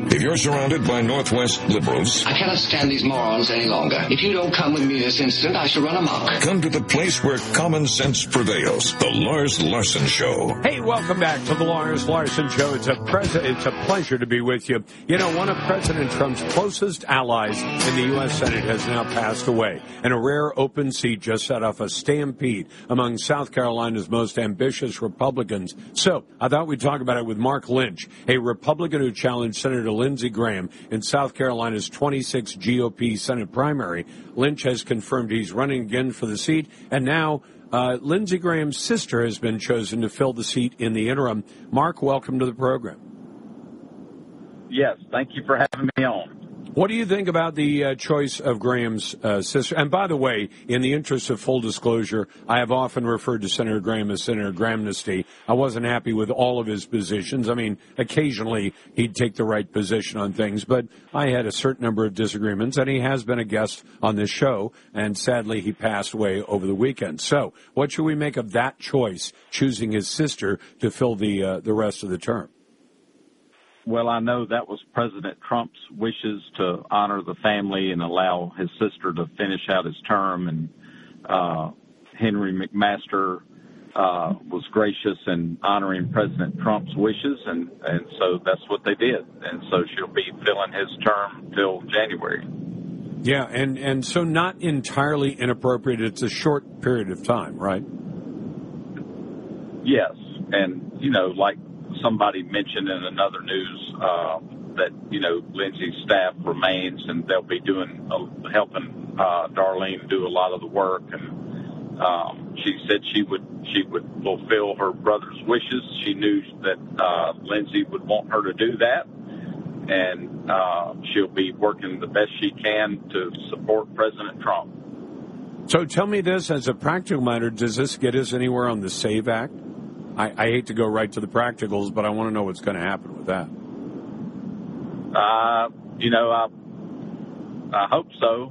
If you're surrounded by Northwest liberals, I cannot stand these morons any longer. If you don't come with me this instant, I shall run amok. Come to the place where common sense prevails. The Lars Larson Show. Hey, welcome back to the Lars Larson Show. It's a pleasure to be with you. You know, one of President Trump's closest allies in the U.S. Senate has now passed away, and a rare open seat just set off a stampede among South Carolina's most ambitious Republicans. So I thought we'd talk about it with Mark Lynch, a Republican who challenged Senator Lindsey Graham in South Carolina's 26th GOP Senate primary. Lynch has confirmed he's running again for the seat, and now Lindsey Graham's sister has been chosen to fill the seat in the interim. Mark, welcome to the program. Yes, thank you for having me on. What do you think about the choice of Graham's sister? And by the way, in the interest of full disclosure, I have often referred to Senator Graham as Senator Grahamnesty. I wasn't happy with all of his positions. I mean, occasionally he'd take the right position on things, but I had a certain number of disagreements, and he has been a guest on this show, and sadly he passed away over the weekend. So what should we make of that choice, choosing his sister to fill the rest of the term? Well, I know that was President Trump's wishes to honor the family and allow his sister to finish out his term. And Henry McMaster was gracious in honoring President Trump's wishes, and so that's what they did. And so she'll be filling his term till January. Yeah, and so not entirely inappropriate. It's a short period of time, right? Yes, and, you know, like somebody mentioned in another news that, you know, Lindsey's staff remains, and they'll be helping Darlene do a lot of the work. And she said she would fulfill her brother's wishes. She knew that Lindsey would want her to do that, and she'll be working the best she can to support President Trump. So tell me this, as a practical matter, does this get us anywhere on the SAVE Act? I hate to go right to the practicals, but I want to know what's going to happen with that. You know, I hope so.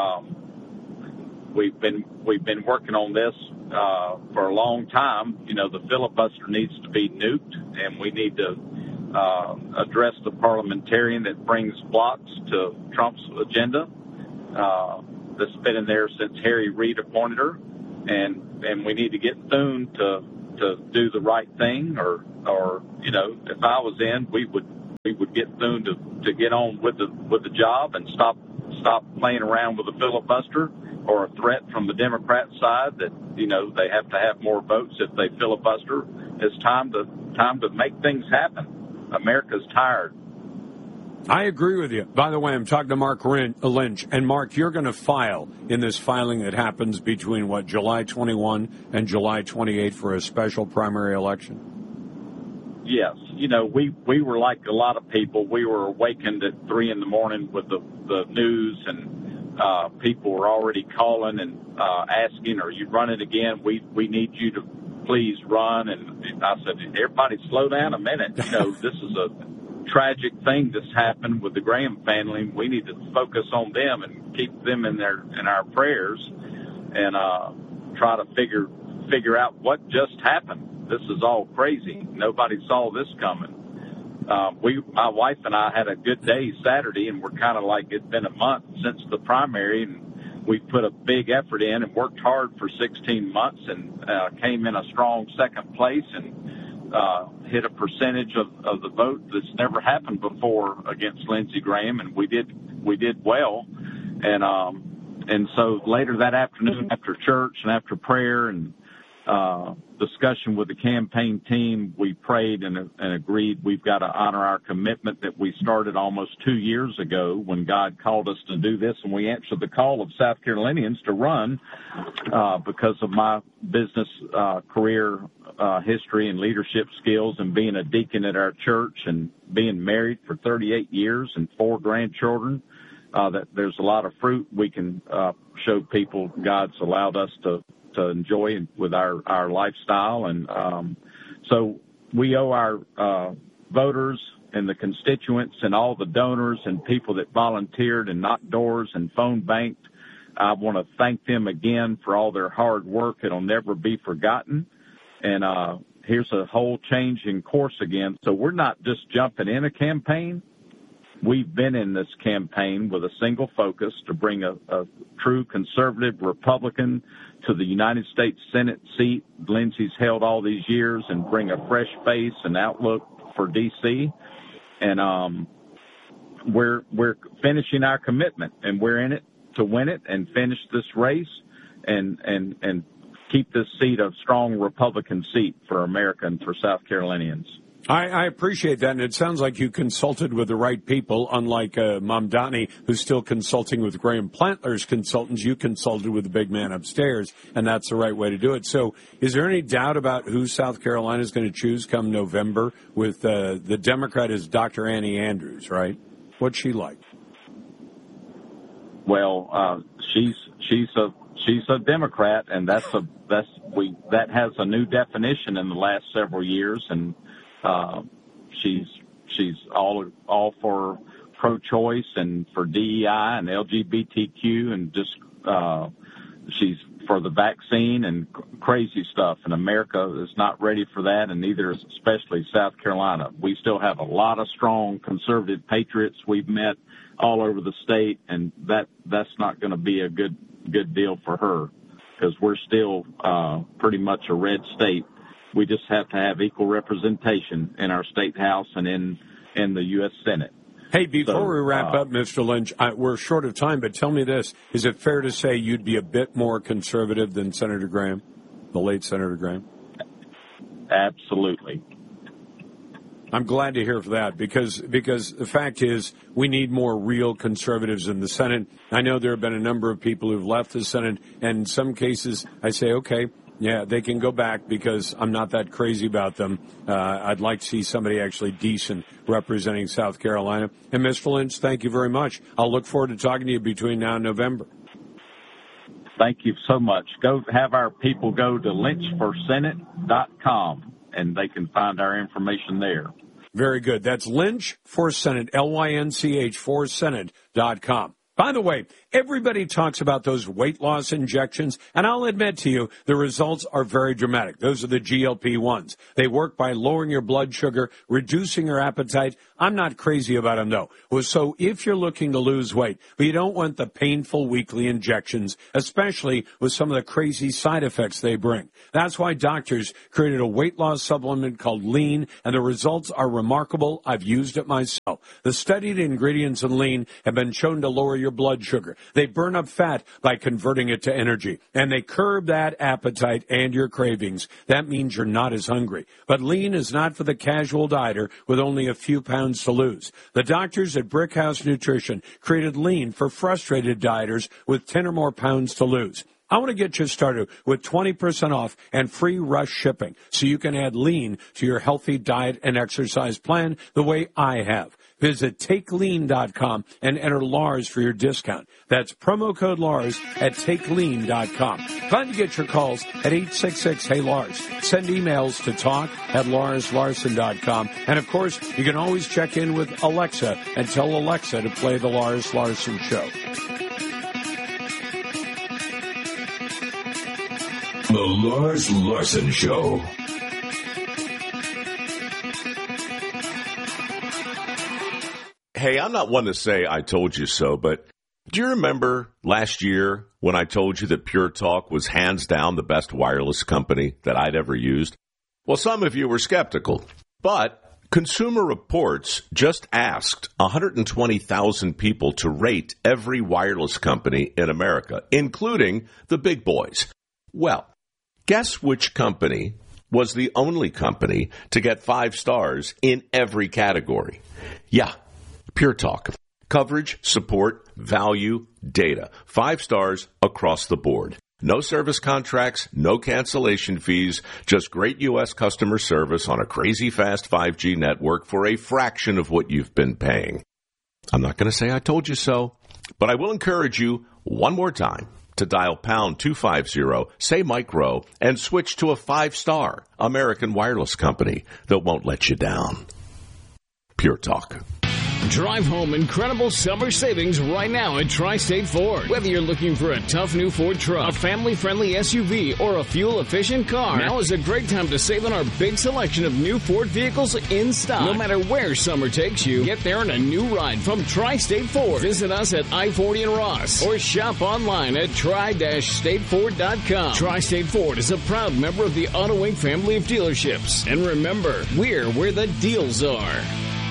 We've been working on this for a long time. You know, the filibuster needs to be nuked, and we need to address the parliamentarian that brings blocks to Trump's agenda. That's been in there since Harry Reid appointed her, and we need to get Thune to do the right thing, or you know, if I was in, we would get Thune to get on with the job and stop playing around with the filibuster, or a threat from the Democrat side that, you know, they have to have more votes if they filibuster. It's time to make things happen. America's tired. I agree with you. By the way, I'm talking to Mark Lynch. And, Mark, you're going to file in this filing that happens between, July 21 and July 28 for a special primary election? Yes. You know, we were like a lot of people. We were awakened at 3 in the morning with the news, and people were already calling and asking, are you running again? We need you to please run. And I said, everybody slow down a minute. You know, this is a tragic thing that's happened with the Graham family. We need to focus on them and keep them in our prayers, and try to figure out what just happened. This is all crazy. Nobody saw this coming. My wife and I had a good day Saturday, and we're kind of like, it's been a month since the primary, and we put a big effort in and worked hard for 16 months, and came in a strong second place, and hit a percentage of the vote that's never happened before against Lindsey Graham, and we did well. And so later that afternoon, after church and after prayer and discussion with the campaign team, we prayed and agreed we've got to honor our commitment that we started almost 2 years ago when God called us to do this, and we answered the call of South Carolinians to run because of my business career history and leadership skills, and being a deacon at our church, and being married for 38 years and 4 grandchildren. That there's a lot of fruit we can show people God's allowed us to enjoy with our lifestyle. And so we owe our voters and the constituents and all the donors and people that volunteered and knocked doors and phone banked. I want to thank them again for all their hard work. It'll never be forgotten. And here's a whole change in course again. So we're not just jumping in a campaign. we've been in this campaign with a single focus to bring a true conservative Republican to the United States Senate seat Lindsey's held all these years and bring a fresh face and outlook for D.C. And we're finishing our commitment, and we're in it to win it and finish this race and keep this seat a strong Republican seat for America and for South Carolinians. I appreciate that, and it sounds like you consulted with the right people, unlike Mamdani, who's still consulting with Graham Plantler's consultants. You consulted with the big man upstairs, and that's the right way to do it. So is there any doubt about who South Carolina is going to choose come November with the Democrat is Dr. Annie Andrews, right? What's she like? Well, she's a Democrat, and that has a new definition in the last several years, and she's all for pro-choice and for DEI and LGBTQ, and just she's for the vaccine and crazy stuff. And America is not ready for that, and neither is especially South Carolina. We still have a lot of strong conservative patriots we've met all over the state, and that's not going to be a good deal for her, because we're still pretty much a red state. We just have to have equal representation in our state house and in the U.S. Senate. Hey, before we wrap up, Mr. Lynch, we're short of time, but tell me this. Is it fair to say you'd be a bit more conservative than Senator Graham, the late Senator Graham? Absolutely. I'm glad to hear for that, because the fact is we need more real conservatives in the Senate. I know there have been a number of people who've left the Senate, and in some cases I say, okay, yeah, they can go back because I'm not that crazy about them. I'd like to see somebody actually decent representing South Carolina. And Mr. Lynch, thank you very much. I'll look forward to talking to you between now and November. Thank you so much. Go have our people go to lynchforsenate.com, and they can find our information there. Very good. That's Lynch for Senate, LYNCH for Senate.com. By the way, everybody talks about those weight loss injections, and I'll admit to you, the results are very dramatic. Those are the GLP-1s. They work by lowering your blood sugar, reducing your appetite. I'm not crazy about them, though. So if you're looking to lose weight, but you don't want the painful weekly injections, especially with some of the crazy side effects they bring. That's why doctors created a weight loss supplement called Lean, and the results are remarkable. I've used it myself. The studied ingredients in Lean have been shown to lower your blood sugar. They burn up fat by converting it to energy, and they curb that appetite and your cravings. That means you're not as hungry. But Lean is not for the casual dieter with only a few pounds to lose. The doctors at Brickhouse Nutrition created Lean for frustrated dieters with 10 or more pounds to lose. I want to get you started with 20% off and free rush shipping so you can add Lean to your healthy diet and exercise plan the way I have. Visit TakeLean.com and enter Lars for your discount. That's promo code Lars at TakeLean.com. Glad to get your calls at 866-HEY-LARS. Send emails to talk@LarsLarson.com. And, of course, you can always check in with Alexa and tell Alexa to play The Lars Larson Show. The Lars Larson Show. Hey, I'm not one to say I told you so, but do you remember last year when I told you that Pure Talk was hands down the best wireless company that I'd ever used? Well, some of you were skeptical, but Consumer Reports just asked 120,000 people to rate every wireless company in America, including the big boys. Well, guess which company was the only company to get 5 stars in every category? Yeah, Pure Talk. Coverage, support, value, data. 5 stars across the board. No service contracts, no cancellation fees, just great U.S. customer service on a crazy fast 5G network for a fraction of what you've been paying. I'm not going to say I told you so, but I will encourage you one more time to dial pound 250, say Mike Rowe, and switch to a 5-star American wireless company that won't let you down. Pure Talk. Drive home incredible summer savings right now at Tri-State Ford. Whether you're looking for a tough new Ford truck, a family-friendly SUV, or a fuel-efficient car, now is a great time to save on our big selection of new Ford vehicles in stock. No matter where summer takes you, get there in a new ride from Tri-State Ford. Visit us at I-40 and Ross or shop online at tri-stateford.com. Tri-State Ford is a proud member of the Auto Inc. family of dealerships. And remember, we're where the deals are.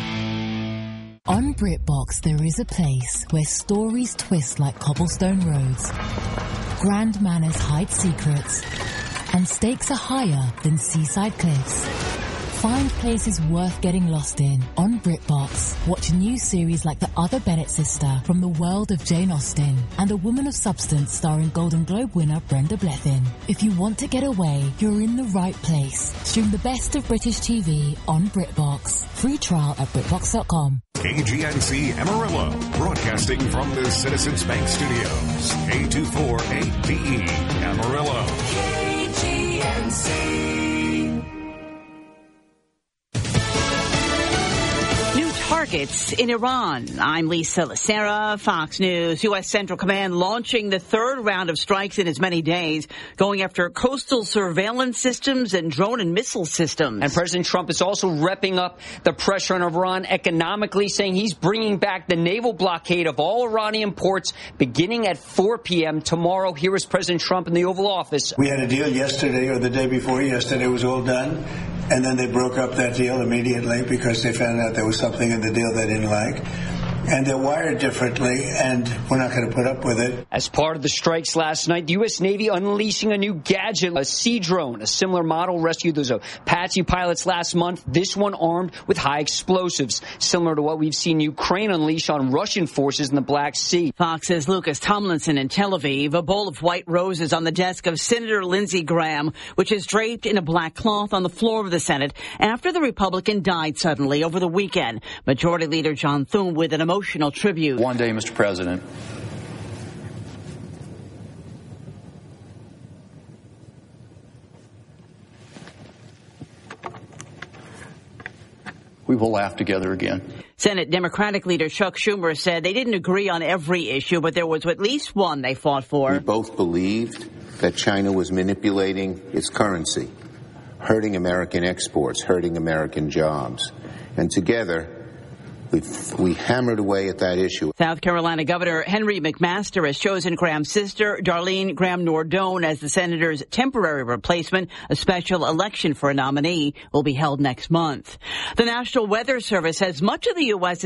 On BritBox, there is a place where stories twist like cobblestone roads, grand manners hide secrets, and stakes are higher than seaside cliffs. Find places worth getting lost in on BritBox. Watch new series like The Other Bennett Sister from the world of Jane Austen and A Woman of Substance starring Golden Globe winner Brenda Blethyn. If you want to get away, you're in the right place. Stream the best of British TV on BritBox. Free trial at BritBox.com. KGNC Amarillo, broadcasting from the Citizens Bank Studios. K248DE Amarillo. KGNC. Targets in Iran. I'm Lisa Lacera, Fox News. U.S. Central Command launching the third round of strikes in as many days, going after coastal surveillance systems and drone and missile systems. And President Trump is also repping up the pressure on Iran economically, saying he's bringing back the naval blockade of all Iranian ports beginning at 4 p.m. tomorrow. Here is President Trump in the Oval Office. We had a deal yesterday or the day before yesterday. It was all done. And then they broke up that deal immediately because they found out there was something in the deal they didn't like. And they're wired differently, and we're not going to put up with it. As part of the strikes last night, the U.S. Navy unleashing a new gadget, a sea drone. A similar model rescued those Apache pilots last month, this one armed with high explosives, similar to what we've seen Ukraine unleash on Russian forces in the Black Sea. Fox's Lucas Tomlinson in Tel Aviv. A bowl of white roses on the desk of Senator Lindsey Graham, which is draped in a black cloth on the floor of the Senate after the Republican died suddenly over the weekend. Majority Leader John Thune with an emotional tribute. One day, Mr. President, we will laugh together again. Senate Democratic leader Chuck Schumer said they didn't agree on every issue, but there was at least one they fought for. We both believed that China was manipulating its currency, hurting American exports, hurting American jobs. And together, we hammered away at that issue. South Carolina Governor Henry McMaster has chosen Graham's sister, Darlene Graham Nordone, as the senator's temporary replacement. A special election for a nominee will be held next month. The National Weather Service says much of the U.S.